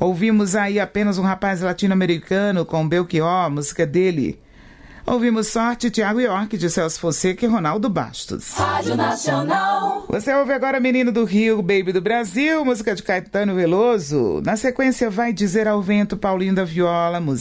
Ouvimos aí Apenas um Rapaz Latino-Americano com Belchior, música dele. Ouvimos Sorte, Tiago York, de Celso Fonseca e Ronaldo Bastos. Rádio Nacional. Você ouve agora Menino do Rio, Baby do Brasil, música de Caetano Veloso. Na sequência, Vai Dizer ao Vento, Paulinho da Viola, música